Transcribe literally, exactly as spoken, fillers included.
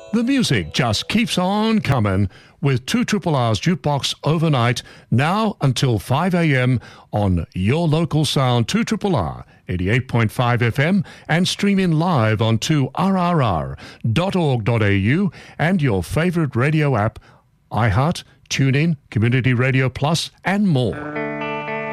The music just keeps on coming with two Triple R's Jukebox overnight, now until five a.m. on your local sound, two Triple R, eighty-eight point five F M, and streaming live on two R R R dot org dot A U and your favourite radio app, iHeart, TuneIn, Community Radio Plus, and more.